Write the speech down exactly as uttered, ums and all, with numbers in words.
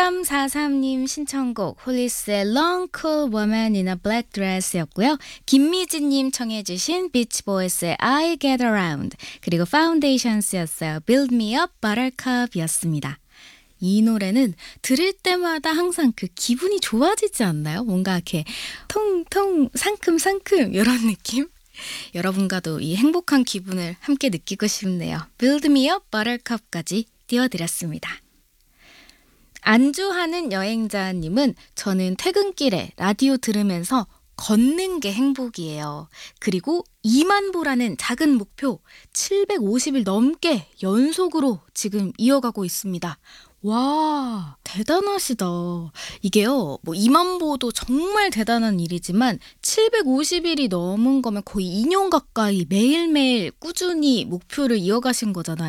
육삼사삼님 신청곡 홀리스의 Long Cool Woman in a Black Dress였고요. 김미진님 청해 주신 비치보이스의 I Get Around 그리고 파운데이션스였어요. Build Me Up Buttercup이었습니다. 이 노래는 들을 때마다 항상 그 기분이 좋아지지 않나요? 뭔가 이렇게 통통 상큼상큼 이런 느낌? 여러분과도 이 행복한 기분을 함께 느끼고 싶네요. Build Me Up Buttercup까지 띄워드렸습니다. 안주하는 여행자님은 저는 퇴근길에 라디오 들으면서 걷는 게 행복이에요. 그리고 이만 보라는 작은 목표 칠백오십 일 넘게 연속으로 지금 이어가고 있습니다. 와, 대단하시다. 이게요, 뭐 이만 보도 정말 대단한 일이지만 칠백오십 일이 넘은 거면 거의 이 년 가까이 매일매일 꾸준히 목표를 이어가신 거잖아요.